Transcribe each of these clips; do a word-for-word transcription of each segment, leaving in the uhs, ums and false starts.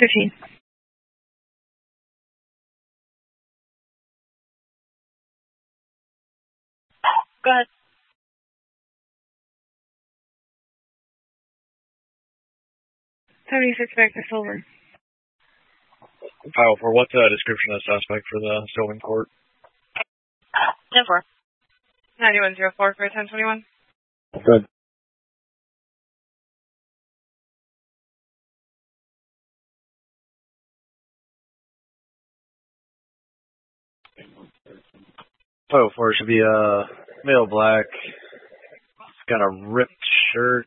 fifteen. Go ahead. seventy-six back to Silver. five oh four, what's the description of the suspect for the Sylvan Court? ten four. ninety-one oh four for ten twenty-one. Good. five oh four should be a male black. He's got a ripped shirt.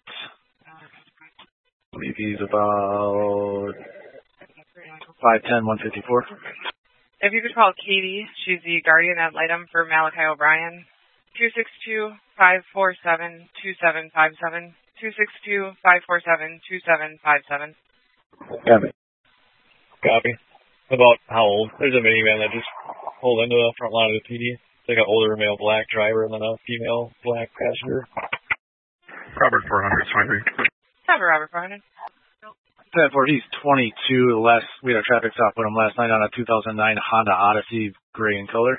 I believe he's about five ten, one fifty-four. If you could call Katie, she's the guardian ad litem for Malachi O'Brien. two six two, five four seven, two seven five seven. two six two, five four seven, two seven five seven. Copy. Copy. About how old? There's a minivan that just pulled into the front line of the P D. It's like an older male black driver and then a female black passenger. Robert four hundred, Swinby. Cover Robert four hundred. ten four, he's twenty-two. Last, we had a traffic stop with him last night on a two thousand nine Honda Odyssey, gray in color.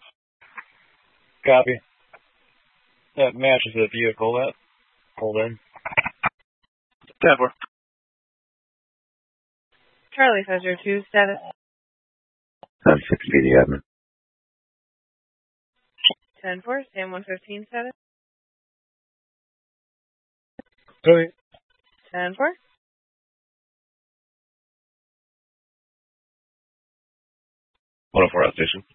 Copy. That matches the vehicle that pulled in. ten four. Charlie says your two status. I'm six P D admin. ten four, Sam one fifteen status. Sorry. ten four. one oh four outstation.